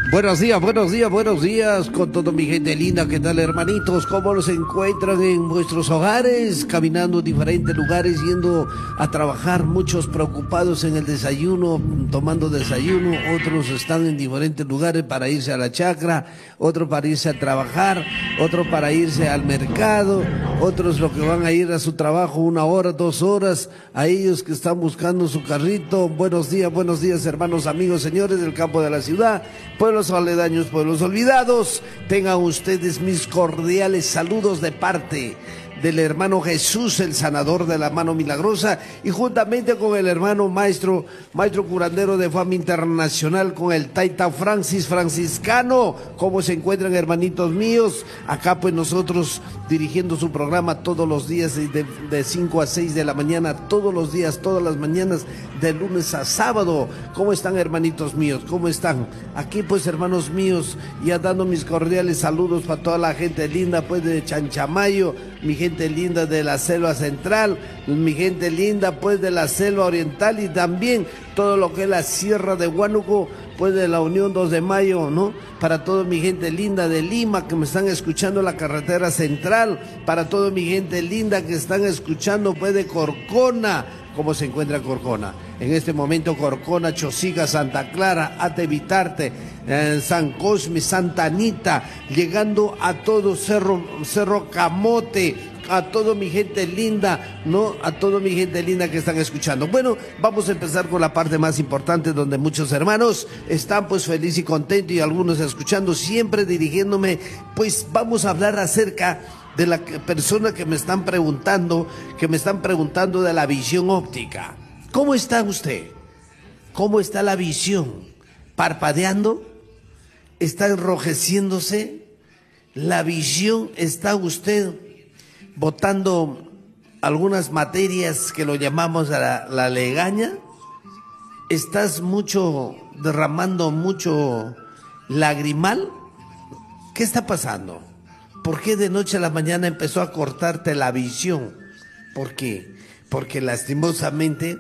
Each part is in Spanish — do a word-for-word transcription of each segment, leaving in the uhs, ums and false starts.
Buenos días, buenos días, buenos días con toda mi gente linda. ¿Qué tal, hermanitos? ¿Cómo se encuentran en vuestros hogares? Caminando en diferentes lugares, yendo a trabajar, muchos preocupados en el desayuno, tomando desayuno, otros están en diferentes lugares para irse a la chacra, otros para irse a trabajar, otros para irse al mercado, otros lo que van a ir a su trabajo una hora, dos horas, a ellos que están buscando su carrito. Buenos días, buenos días, hermanos, amigos, señores del campo de la ciudad, pueblos aledaños, pueblos olvidados. Tengan ustedes mis cordiales saludos de parte del hermano Jesús, el sanador de la mano milagrosa, y juntamente con el hermano maestro, maestro curandero de fama internacional, con el Taita Francis franciscano. ¿Cómo se encuentran, hermanitos míos? Acá pues nosotros dirigiendo su programa todos los días de, de cinco a seis de la mañana, todos los días, todas las mañanas, de lunes a sábado. ¿Cómo están, hermanitos míos? ¿Cómo están? Aquí pues, hermanos míos, ya dando mis cordiales saludos para toda la gente linda pues de Chanchamayo, mi gente linda de la selva central, mi gente linda pues de la selva oriental, y también todo lo que es la sierra de Huánuco, pues de la Unión dos de mayo, ¿no? Para toda mi gente linda de Lima que me están escuchando la carretera central, para toda mi gente linda que están escuchando pues de Corcona. ¿Cómo se encuentra Corcona? En este momento Corcona, Chosica, Santa Clara, Atevitarte, eh, San Cosme, Santa Anita, llegando a todo Cerro, Cerro Camote, a toda mi gente linda, ¿no? A toda mi gente linda que están escuchando. Bueno, vamos a empezar con la parte más importante, donde muchos hermanos están pues felices y contentos, y algunos escuchando, siempre dirigiéndome, pues vamos a hablar acerca de la persona que me están preguntando, que me están preguntando de la visión óptica. ¿Cómo está usted? ¿Cómo está la visión? ¿Parpadeando? ¿Está enrojeciéndose? ¿La visión está usted botando algunas materias que lo llamamos la, la legaña? ¿Estás mucho derramando mucho lagrimal? ¿Qué está pasando? ¿Por qué de noche a la mañana empezó a cortarte la visión? ¿Por qué? Porque lastimosamente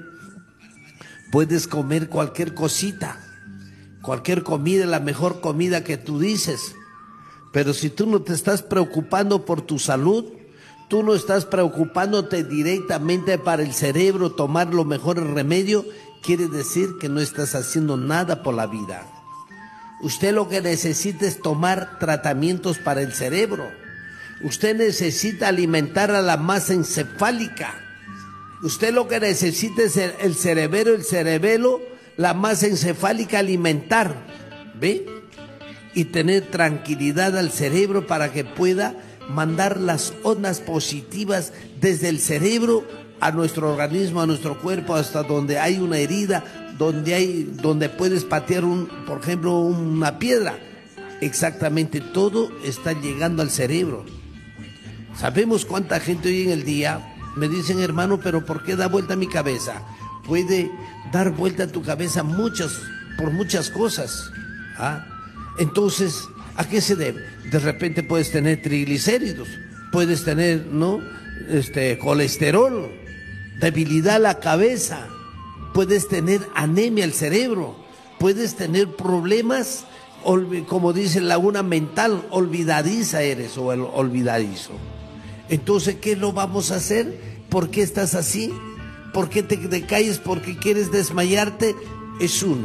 puedes comer cualquier cosita, cualquier comida, la mejor comida que tú dices, pero si tú no te estás preocupando por tu salud, tú no estás preocupándote directamente para el cerebro, tomar los mejores remedios, quiere decir que no estás haciendo nada por la vida. Usted lo que necesita es tomar tratamientos para el cerebro. Usted necesita alimentar a la masa encefálica. Usted lo que necesita es el, el cerebelo, el cerebelo, la masa encefálica, alimentar, ¿ve? Y tener tranquilidad al cerebro para que pueda mandar las ondas positivas desde el cerebro a nuestro organismo, a nuestro cuerpo, hasta donde hay una herida, donde hay, donde puedes patear un, por ejemplo, una piedra. Exactamente, todo está llegando al cerebro. Sabemos cuánta gente hoy en el día me dicen, hermano, pero ¿por qué da vuelta mi cabeza? Puede dar vuelta tu cabeza muchas, por muchas cosas. ¿Ah? Entonces, ¿a qué se debe? De repente puedes tener triglicéridos, puedes tener, ¿no? Este, colesterol, debilidad a la cabeza, puedes tener anemia al cerebro, puedes tener problemas, como dice laguna mental, olvidadiza eres o el olvidadizo. Entonces, ¿qué lo vamos a hacer? ¿Por qué estás así? ¿Por qué te decaes? ¿Por qué quieres desmayarte? Es uno.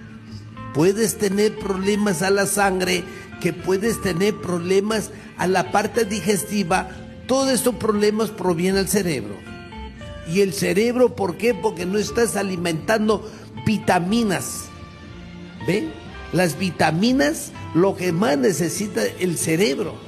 Puedes tener problemas a la sangre, que puedes tener problemas a la parte digestiva. Todos estos problemas provienen del cerebro. Y el cerebro, ¿por qué? Porque no estás alimentando vitaminas. ¿Ve? Las vitaminas, lo que más necesita el cerebro.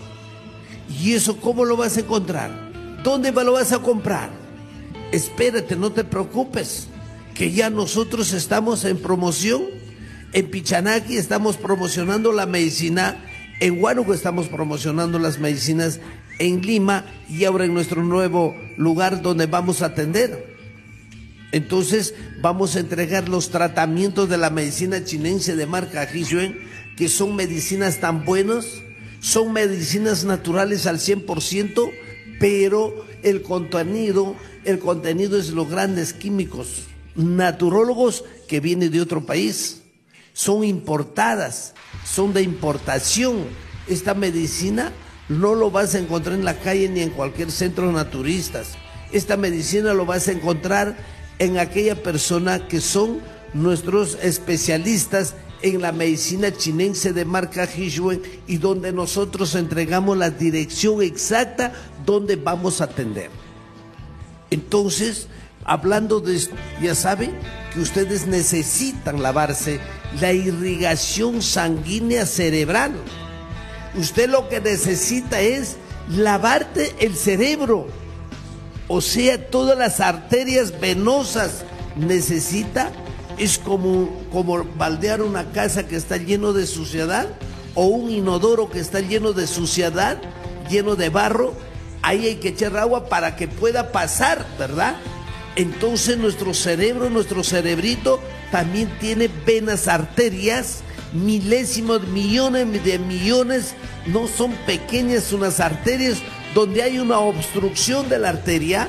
¿Y eso cómo lo vas a encontrar? ¿Dónde lo vas a comprar? Espérate, no te preocupes, que ya nosotros estamos en promoción. En Pichanaki estamos promocionando la medicina, en Huánuco estamos promocionando las medicinas, en Lima, y ahora en nuestro nuevo lugar donde vamos a atender. Entonces vamos a entregar los tratamientos de la medicina chinense de marca Hiyuen, que son medicinas tan buenas, son medicinas naturales al cien por ciento, pero el contenido, el contenido es los grandes químicos, naturólogos que vienen de otro país. son importadas, son de importación. Esta medicina no lo vas a encontrar en la calle ni en cualquier centro naturistas. Esta medicina lo vas a encontrar en aquella persona que son nuestros especialistas en la medicina chinense de marca Hishuen, y donde nosotros entregamos la dirección exacta donde vamos a atender. Entonces, hablando de esto, ya saben que ustedes necesitan lavarse la irrigación sanguínea cerebral. Usted lo que necesita es lavarte el cerebro, o sea, todas las arterias venosas. Necesita, es como, como baldear una casa que está lleno de suciedad, o un inodoro que está lleno de suciedad, lleno de barro. Ahí hay que echar agua para que pueda pasar, ¿verdad? Entonces nuestro cerebro, nuestro cerebrito también tiene venas, arterias, milésimos, millones de millones, no son pequeñas unas arterias. Donde hay una obstrucción de la arteria,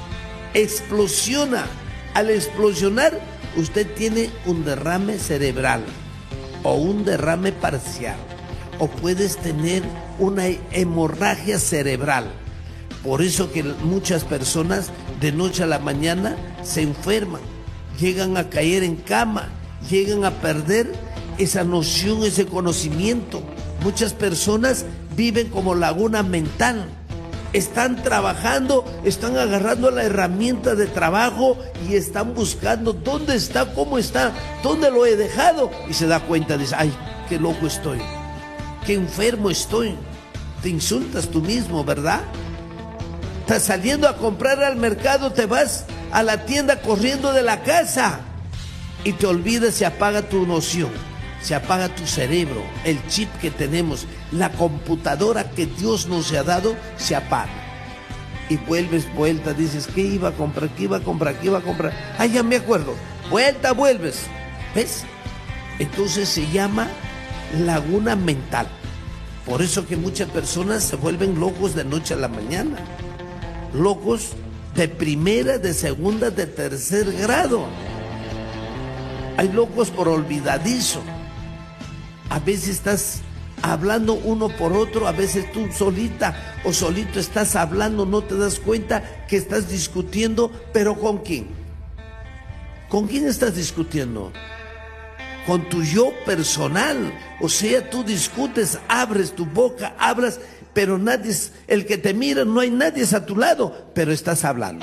explosiona. Al explosionar, usted tiene un derrame cerebral o un derrame parcial, o puedes tener una hemorragia cerebral. Por eso que muchas personas de noche a la mañana se enferman, llegan a caer en cama, llegan a perder esa noción, ese conocimiento. Muchas personas viven como laguna mental. Están trabajando, están agarrando la herramienta de trabajo y están buscando dónde está, cómo está, dónde lo he dejado, y se da cuenta, dice, ay, qué loco estoy, qué enfermo estoy. Te insultas tú mismo, ¿verdad? Estás saliendo a comprar al mercado, te vas a la tienda corriendo de la casa y te olvidas, se apaga tu noción, se apaga tu cerebro, el chip que tenemos, la computadora que Dios nos ha dado, se apaga. Y vuelves, vuelta, dices, ¿qué iba a comprar? ¿Qué iba a comprar? ¿Qué iba a comprar? Ah, ya me acuerdo. Vuelta, vuelves. ¿Ves? Entonces se llama laguna mental. Por eso que muchas personas se vuelven locos de noche a la mañana. Locos de primera, de segunda, de tercer grado. Hay locos por olvidadizo. A veces estás hablando uno por otro, a veces tú solita o solito estás hablando, no te das cuenta que estás discutiendo, pero ¿con quién? ¿Con quién estás discutiendo? Con tu yo personal. O sea, tú discutes, abres tu boca, hablas, pero nadie, el que te mira, no hay nadie a tu lado, pero estás hablando.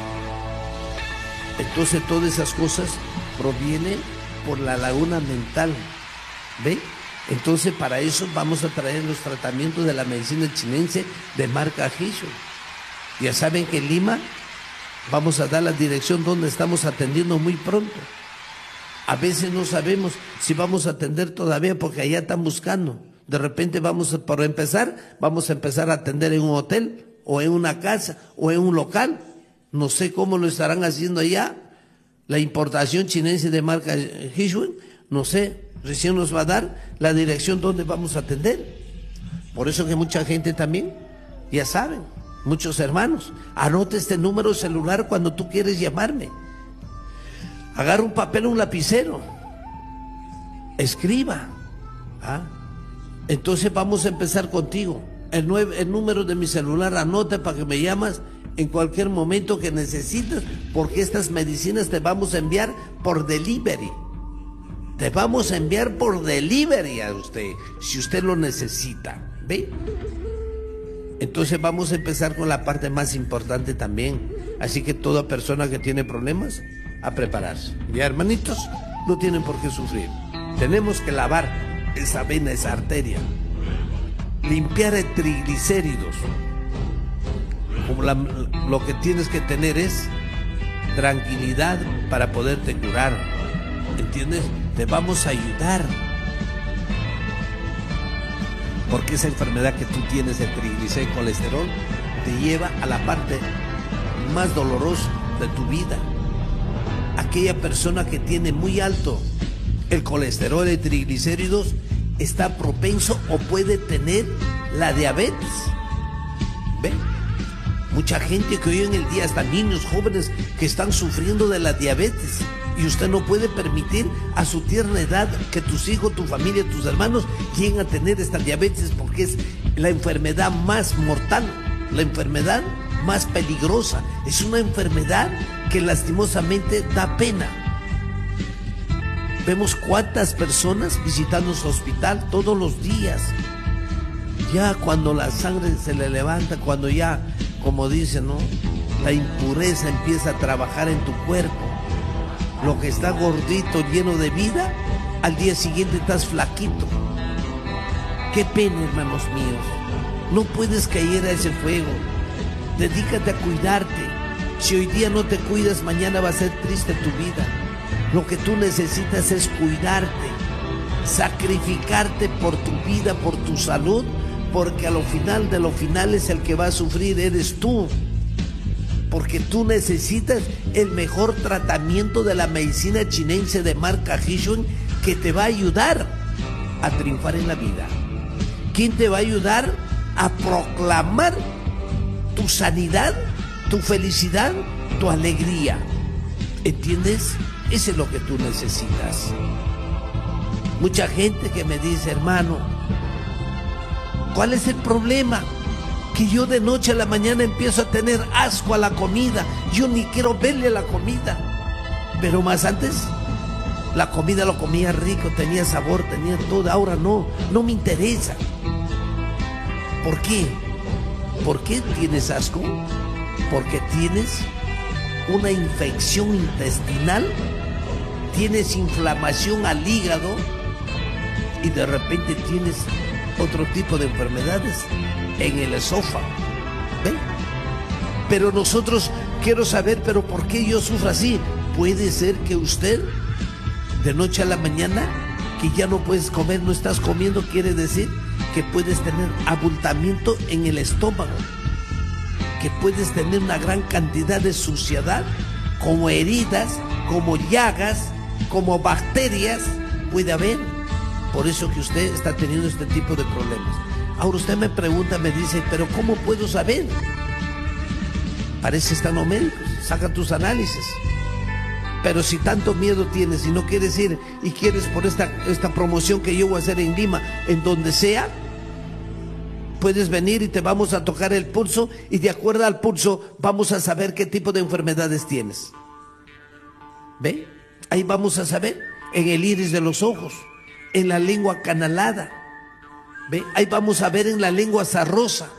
Entonces todas esas cosas provienen por la laguna mental. ¿Ve? Entonces para eso vamos a traer los tratamientos de la medicina chinense de marca Hishuen. Ya saben que en Lima vamos a dar la dirección donde estamos atendiendo muy pronto. A veces no sabemos si vamos a atender todavía porque allá están buscando. De repente vamos a, por empezar, vamos a empezar a atender en un hotel o en una casa o en un local. No sé cómo lo estarán haciendo allá. La importación chinense de marca Hishuen, no sé. Recién nos va a dar la dirección donde vamos a atender. Por eso que mucha gente también, ya saben, muchos hermanos, anota este número celular cuando tú quieres llamarme. Agarra un papel, un lapicero, escriba. ¿Ah? Entonces vamos a empezar contigo. El, nueve, el número de mi celular, anota para que me llamas en cualquier momento que necesites, porque estas medicinas te vamos a enviar por delivery. Te vamos a enviar por delivery a usted, si usted lo necesita. ¿Ve? Entonces vamos a empezar con la parte más importante también. Así que toda persona que tiene problemas, a prepararse. Ya, hermanitos, no tienen por qué sufrir. Tenemos que lavar esa vena, esa arteria. Limpiar el triglicéridos. Como la, lo que tienes que tener es tranquilidad para poderte curar. ¿Entiendes? Te vamos a ayudar. Porque esa enfermedad que tú tienes, el triglicéridos, colesterol, te lleva a la parte más dolorosa de tu vida. Aquella persona que tiene muy alto el colesterol y triglicéridos está propenso o puede tener la diabetes. ¿Ve? Mucha gente que hoy en el día, hasta niños jóvenes que están sufriendo de la diabetes. Y usted no puede permitir a su tierna edad que tus hijos, tu familia, tus hermanos lleguen a tener esta diabetes, porque es la enfermedad más mortal, la enfermedad más peligrosa. Es una enfermedad que lastimosamente da pena. Vemos cuántas personas visitando su hospital todos los días. Ya cuando la sangre se le levanta, cuando ya, como dicen, ¿no?, la impureza empieza a trabajar en tu cuerpo. Lo que está gordito, lleno de vida, al día siguiente estás flaquito. Qué pena, hermanos míos. No puedes caer a ese fuego. Dedícate a cuidarte. Si hoy día no te cuidas, mañana va a ser triste tu vida. Lo que tú necesitas es cuidarte, sacrificarte por tu vida, por tu salud, porque a lo final de lo final es el que va a sufrir eres tú. Porque tú necesitas el mejor tratamiento de la medicina chinense de marca Hishun, que te va a ayudar a triunfar en la vida. ¿Quién te va a ayudar a proclamar tu sanidad, tu felicidad, tu alegría? ¿Entiendes? Eso es lo que tú necesitas. Mucha gente que me dice, hermano, ¿cuál es el problema? Que yo de noche a la mañana empiezo a tener asco a la comida. Yo ni quiero verle a la comida. Pero más antes, la comida lo comía rico, tenía sabor, tenía todo. Ahora no, no me interesa. ¿Por qué? ¿Por qué tienes asco? Porque tienes una infección intestinal, tienes inflamación al hígado y de repente tienes otro tipo de enfermedades en el esófago. ¿Ven? Pero nosotros, quiero saber, pero ¿por qué yo sufro así? Puede ser que usted, de noche a la mañana, que ya no puedes comer, no estás comiendo, quiere decir que puedes tener abultamiento en el estómago, que puedes tener una gran cantidad de suciedad, como heridas, como llagas, como bacterias, puede haber. Por eso que usted está teniendo este tipo de problemas. Ahora usted me pregunta, me dice, pero ¿cómo puedo saber? Parece están los médicos, saca tus análisis. Pero si tanto miedo tienes y no quieres ir y quieres por esta, esta promoción que yo voy a hacer en Lima, en donde sea, puedes venir y te vamos a tocar el pulso y de acuerdo al pulso vamos a saber qué tipo de enfermedades tienes. ¿Ve? Ahí vamos a saber en el iris de los ojos, en la lengua canalada. ¿Ve? Ahí vamos a ver en la lengua sarrosa.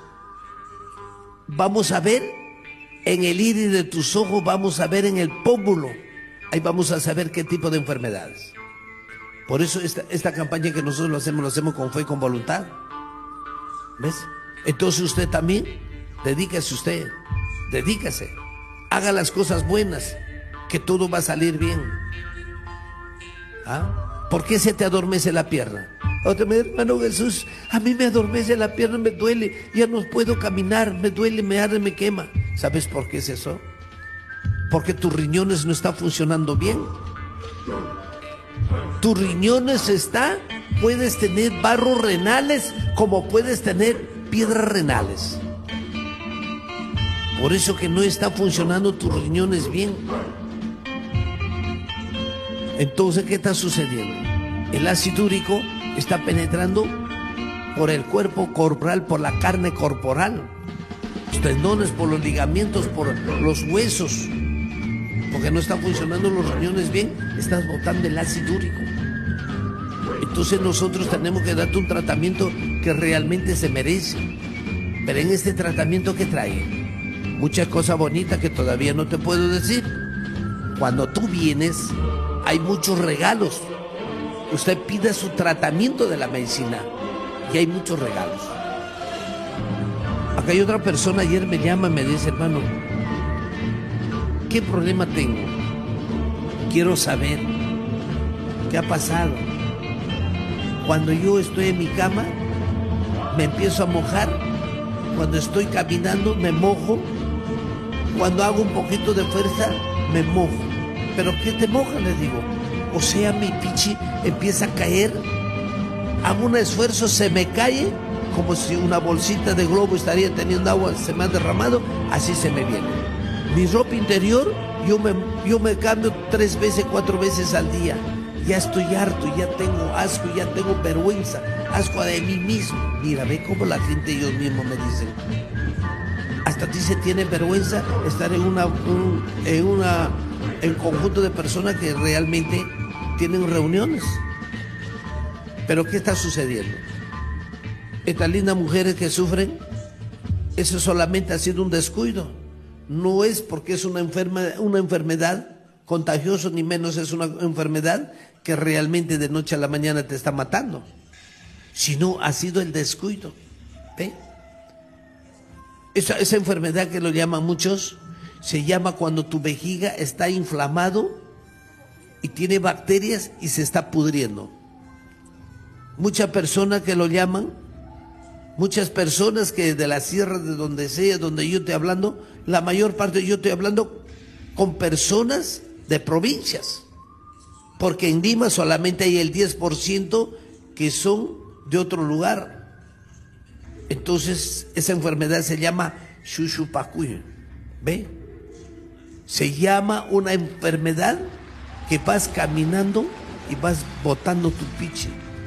Vamos a ver en el iris de tus ojos, vamos a ver en el pómulo. Ahí vamos a saber qué tipo de enfermedades. Por eso esta, esta campaña que nosotros lo hacemos, lo hacemos con fe y con voluntad. ¿Ves? Entonces usted también, dedíquese usted, dedíquese. Haga las cosas buenas, que todo va a salir bien. ¿Ah? ¿Por qué se te adormece la pierna? Otra vez, hermano Jesús, a mí me adormece la pierna, me duele, ya no puedo caminar, me duele, me arde, me quema. ¿Sabes por qué es eso? Porque tus riñones no están funcionando bien. Tus riñones está, puedes tener barros renales como puedes tener piedras renales. Por eso que no están funcionando tus riñones bien. Entonces, ¿qué está sucediendo? El ácido úrico está penetrando por el cuerpo corporal, por la carne corporal, los tendones, por los ligamentos, por los huesos. Porque no están funcionando los riñones bien, estás botando el ácido úrico. Entonces nosotros tenemos que darte un tratamiento que realmente se merece. Pero en este tratamiento, ¿qué trae? Muchas cosas bonitas que todavía no te puedo decir. Cuando tú vienes, hay muchos regalos. Usted pide su tratamiento de la medicina y hay muchos regalos. Acá hay otra persona, ayer me llama y me dice, hermano, ¿qué problema tengo? Quiero saber qué ha pasado. Cuando yo estoy en mi cama, me empiezo a mojar. Cuando estoy caminando, me mojo. Cuando hago un poquito de fuerza, me mojo. ¿Pero qué te moja? Le digo. O sea, mi pichi empieza a caer. Hago un esfuerzo, se me cae, como si una bolsita de globo estaría teniendo agua, se me ha derramado, así se me viene. Mi ropa interior, yo me, yo me cambio tres veces, cuatro veces al día. Ya estoy harto, ya tengo asco, ya tengo vergüenza, asco de mí mismo. Mira, ve cómo la gente, ellos mismos me dicen. Hasta a ti se tiene vergüenza estar en una, un, en una, en conjunto de personas que realmente tienen reuniones. Pero ¿qué está sucediendo? Estas lindas mujeres que sufren, eso solamente ha sido un descuido. No es porque es una, enferma, una enfermedad contagiosa, ni menos es una enfermedad que realmente de noche a la mañana te está matando, sino ha sido el descuido. ¿Ve? Esa, esa enfermedad que lo llaman muchos, se llama cuando tu vejiga está inflamado y tiene bacterias y se está pudriendo. Muchas personas que lo llaman, muchas personas que de la sierra, de donde sea, donde yo estoy hablando, la mayor parte yo estoy hablando con personas de provincias, porque en Lima solamente hay el diez por ciento que son de otro lugar. Entonces esa enfermedad se llama Shushupacuy, ¿ve? Se llama una enfermedad que vas caminando y vas botando tu piche.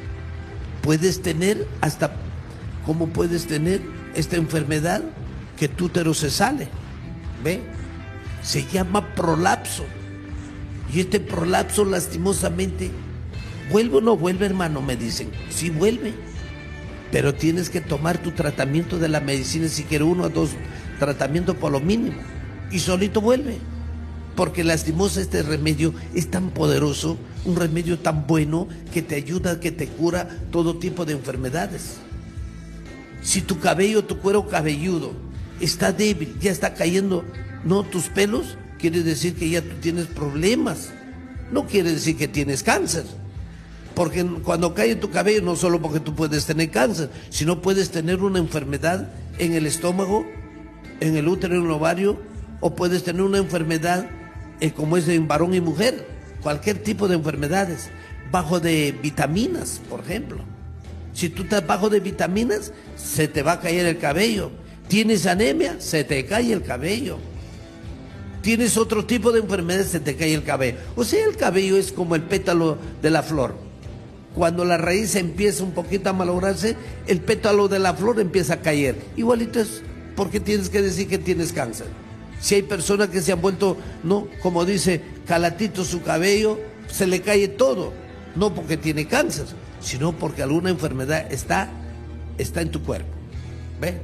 Puedes tener hasta, ¿cómo puedes tener esta enfermedad? Que tu útero se sale, ¿ve? Se llama prolapso. Y este prolapso lastimosamente, ¿vuelve o no vuelve, hermano? Me dicen, sí vuelve. Pero tienes que tomar tu tratamiento de la medicina, si quieres uno o dos tratamientos por lo mínimo. Y solito vuelve. Porque lastimosa este remedio es tan poderoso, un remedio tan bueno que te ayuda, que te cura todo tipo de enfermedades. Si tu cabello, tu cuero cabelludo está débil, ya está cayendo, no tus pelos, quiere decir que ya tú tienes problemas. No quiere decir que tienes cáncer. Porque cuando cae tu cabello, no solo porque tú puedes tener cáncer, sino puedes tener una enfermedad en el estómago, en el útero, en el ovario, o puedes tener una enfermedad eh, como es en varón y mujer, cualquier tipo de enfermedades, bajo de vitaminas, por ejemplo. Si tú estás bajo de vitaminas, se te va a caer el cabello. Tienes anemia, se te cae el cabello. Tienes otro tipo de enfermedades, se te cae el cabello. O sea, el cabello es como el pétalo de la flor. Cuando la raíz empieza un poquito a malograrse, el pétalo de la flor empieza a caer. Igualito es, porque tienes que decir que tienes cáncer. Si hay personas que se han vuelto, no, como dice, calatito su cabello, se le cae todo. No porque tiene cáncer, sino porque alguna enfermedad está, está en tu cuerpo. ¿Ve?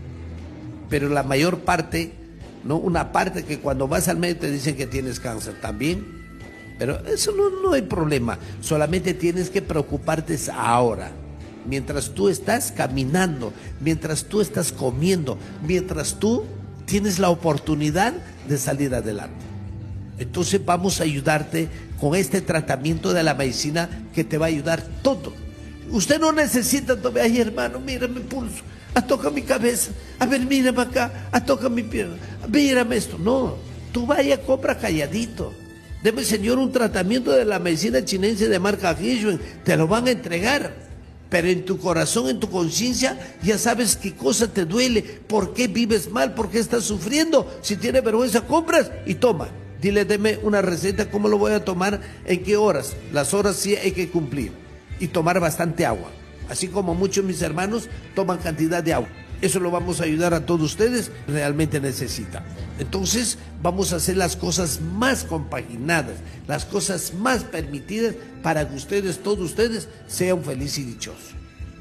Pero la mayor parte, ¿no? Una parte que cuando vas al médico te dicen que tienes cáncer también. Pero eso no, no hay problema, solamente tienes que preocuparte ahora, mientras tú estás caminando, mientras tú estás comiendo, mientras tú tienes la oportunidad de salir adelante. Entonces vamos a ayudarte con este tratamiento de la medicina que te va a ayudar todo. Usted no necesita, ay hermano, mira mi pulso, ah, toca mi cabeza, a ver, mírame acá, ah, toca mi pierna, mírame esto. No, tú vaya, compra calladito. Deme, señor, un tratamiento de la medicina chinense de marca Hiyuen, te lo van a entregar, pero en tu corazón, en tu conciencia, ya sabes qué cosa te duele, por qué vives mal, por qué estás sufriendo. Si tienes vergüenza, compras y toma. Dile, deme una receta, ¿cómo lo voy a tomar? ¿En qué horas? Las horas sí hay que cumplir y tomar bastante agua, así como muchos de mis hermanos toman cantidad de agua. Eso lo vamos a ayudar a todos ustedes, realmente necesitan. Entonces vamos a hacer las cosas más compaginadas, las cosas más permitidas para que ustedes, todos ustedes, sean felices y dichosos.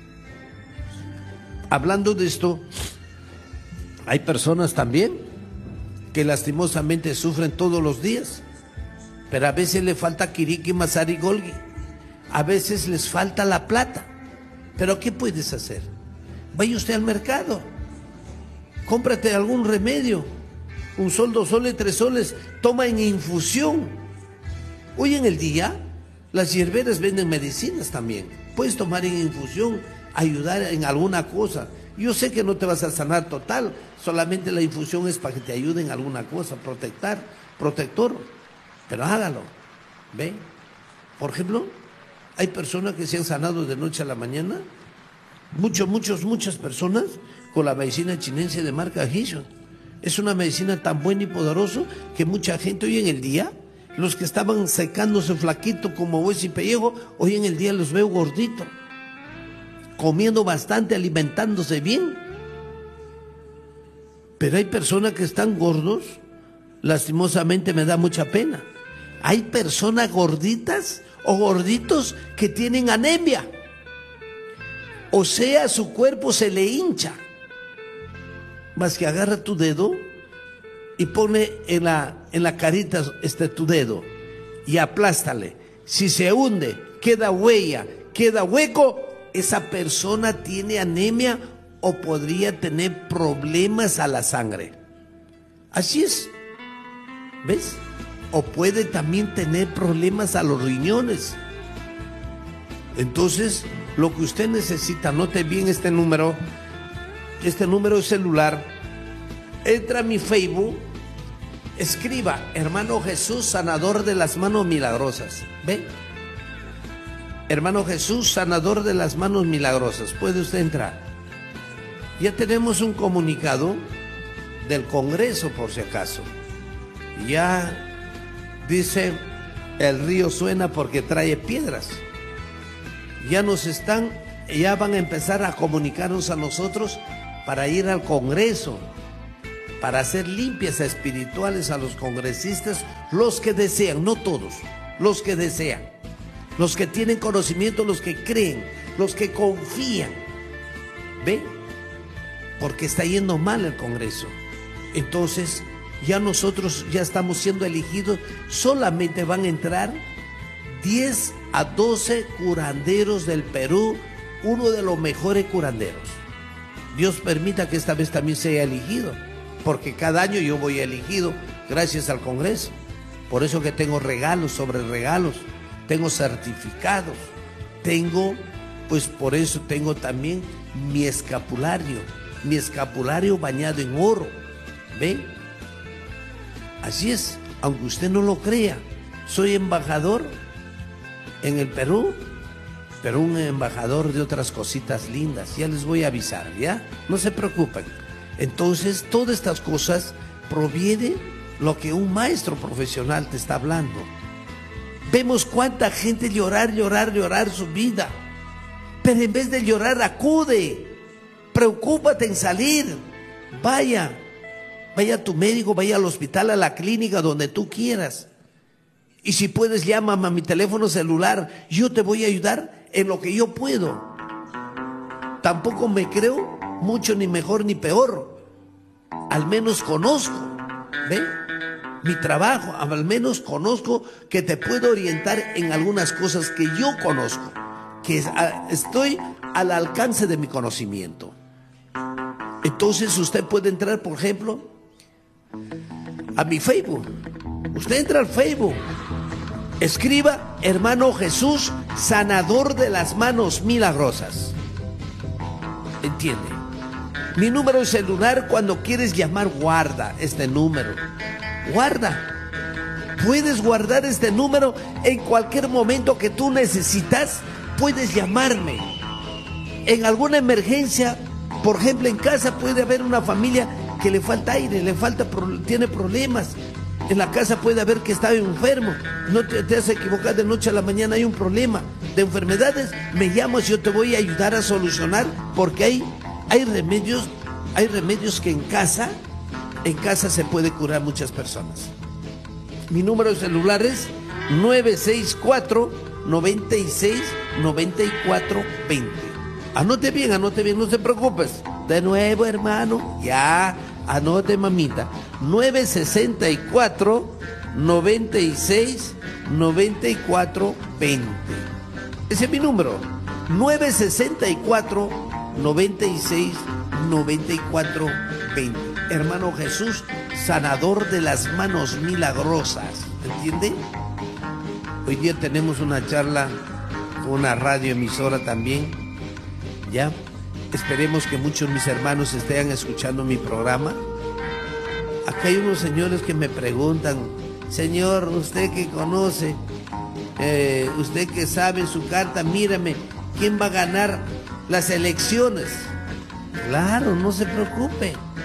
Hablando de esto, hay personas también que lastimosamente sufren todos los días, pero a veces le falta kiriki, masari, golgi, a veces les falta la plata. ¿Pero qué puedes hacer? Vaya usted al mercado, cómprate algún remedio, un sol, dos soles, tres soles, toma en infusión. Hoy en el día, las hierberas venden medicinas también, puedes tomar en infusión, ayudar en alguna cosa. Yo sé que no te vas a sanar total, solamente la infusión es para que te ayude en alguna cosa, protectar, protector, pero hágalo, ¿ve? Por ejemplo, hay personas que se han sanado de noche a la mañana. Muchos, muchos, muchas personas con la medicina chinense de marca Hiyuen. Es una medicina tan buena y poderosa que mucha gente hoy en el día, los que estaban secándose flaquito como hueso y pellejo, hoy en el día los veo gorditos, comiendo bastante, alimentándose bien. Pero hay personas que están gordos, lastimosamente me da mucha pena. Hay personas gorditas o gorditos que tienen anemia. O sea, su cuerpo se le hincha. Más que agarra tu dedo y pone en la, en la carita este tu dedo y aplástale. Si se hunde, queda huella, queda hueco, esa persona tiene anemia o podría tener problemas a la sangre. Así es. ¿Ves? O puede también tener problemas a los riñones. Entonces, lo que usted necesita, note bien este número, este número celular, entra a mi Facebook, escriba, hermano Jesús, sanador de las manos milagrosas. ¿Ve? Hermano Jesús, sanador de las manos milagrosas. Puede usted entrar. Ya tenemos un comunicado del Congreso, por si acaso. Ya dice, el río suena porque trae piedras. Ya nos están, ya van a empezar a comunicarnos a nosotros para ir al Congreso, para hacer limpias espirituales a los congresistas, los que desean, no todos, los que desean, los que tienen conocimiento, los que creen, los que confían. ¿Ve? Porque está yendo mal el Congreso. Entonces, ya nosotros ya estamos siendo elegidos, solamente van a entrar diez a doce curanderos del Perú, uno de los mejores curanderos. Dios permita que esta vez también sea elegido, porque cada año yo voy elegido gracias al Congreso. Por eso que tengo regalos sobre regalos, tengo certificados, tengo, pues por eso tengo también mi escapulario, mi escapulario bañado en oro. ¿Ve? Así es, aunque usted no lo crea, soy embajador en el Perú, pero un embajador de otras cositas lindas. Ya les voy a avisar, ¿ya? No se preocupen. Entonces, todas estas cosas provienen lo que un maestro profesional te está hablando. Vemos cuánta gente llorar, llorar, llorar su vida. Pero en vez de llorar, acude. Preocúpate en salir. Vaya. Vaya a tu médico, vaya al hospital, a la clínica, donde tú quieras. Y si puedes, llámame a mi teléfono celular. Yo te voy a ayudar en lo que yo puedo. Tampoco me creo mucho, ni mejor, ni peor. Al menos conozco, ¿ve? Mi trabajo, al menos conozco que te puedo orientar en algunas cosas que yo conozco, que estoy al alcance de mi conocimiento. Entonces usted puede entrar, por ejemplo, a mi Facebook. Usted entra al Facebook, escriba, hermano Jesús, sanador de las manos milagrosas. ¿Entiende? Mi número de celular, cuando quieres llamar, guarda este número. Guarda. Puedes guardar este número en cualquier momento que tú necesitas. Puedes llamarme. En alguna emergencia, por ejemplo, en casa puede haber una familia que le falta aire, le falta, tiene problemas. En la casa puede haber que está enfermo. No te, te has equivocado, de noche a la mañana hay un problema de enfermedades. Me llamas, yo te voy a ayudar a solucionar, porque hay, hay remedios, hay remedios que en casa, en casa se puede curar muchas personas. Mi número de celular es nueve seis cuatro, noventa y seis, noventa y cuatro, veinte. Anote bien, anote bien, no se preocupes. De nuevo, hermano, ya, anote, mamita. nueve seis cuatro, noventa y seis, noventa y cuatro, veinte. Ese es mi número. nueve seis cuatro, noventa y seis, noventa y cuatro, veinte. Hermano Jesús, sanador de las manos milagrosas. ¿Entiende? Hoy día tenemos una charla con una radioemisora también. ¿Ya? Esperemos que muchos de mis hermanos estén escuchando mi programa. Acá hay unos señores que me preguntan: señor, usted que conoce, eh, usted que sabe su carta, mírame, ¿quién va a ganar las elecciones? Claro, no se preocupe.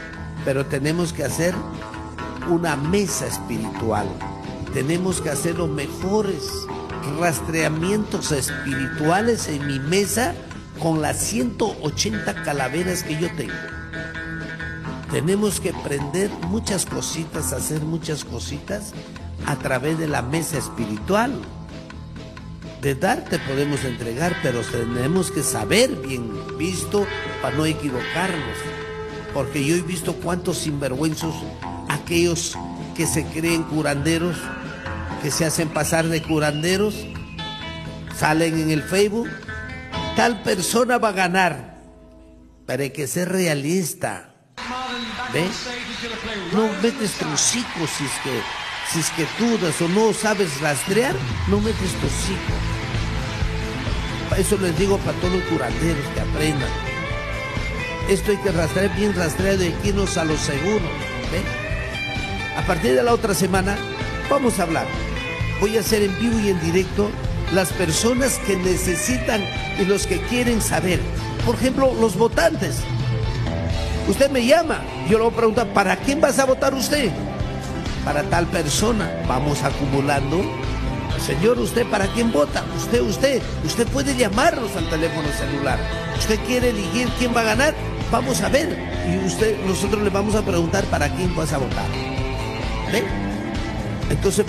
pero tenemos que hacer una mesa espiritual. Tenemos que hacer los mejores rastreamientos espirituales en mi mesa con las ciento ochenta calaveras que yo tengo. Tenemos que aprender muchas cositas, hacer muchas cositas a través de la mesa espiritual. De darte podemos entregar, pero tenemos que saber bien visto para no equivocarnos. Porque yo he visto cuántos sinvergüenzos, aquellos que se creen curanderos, que se hacen pasar de curanderos, salen en el Facebook, tal persona va a ganar, pero hay que ser realista. ¿Ves? No metes tus hijos si es que, si es que dudas o no sabes rastrear, no metes tus hijos. Para eso les digo para todos los curanderos que aprendan. Esto hay que rastrear bien rastreado y aquí irnos a lo seguro. ¿Ves? A partir de la otra semana vamos a hablar. Voy a hacer en vivo y en directo las personas que necesitan y los que quieren saber. Por ejemplo, los votantes. Usted me llama, yo le voy a preguntar, ¿para quién vas a votar usted? Para tal persona. Vamos acumulando. Señor, ¿usted para quién vota? Usted, usted. Usted puede llamarnos al teléfono celular. ¿Usted quiere elegir quién va a ganar? Vamos a ver. Y usted, nosotros le vamos a preguntar para quién vas a votar. ¿Ve? Entonces...